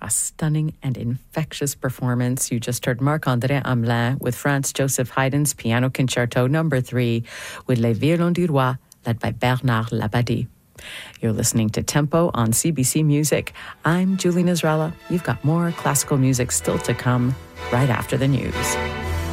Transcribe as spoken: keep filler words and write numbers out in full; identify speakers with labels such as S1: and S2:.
S1: stunning and infectious performance. You just heard Marc-André Hamelin with Franz Joseph Haydn's Piano Concerto number three with Les Violons du Roi, led by Bernard Labadie. You're listening to Tempo on C B C Music. I'm Julie Nasrallah. You've got more classical music still to come right after the news.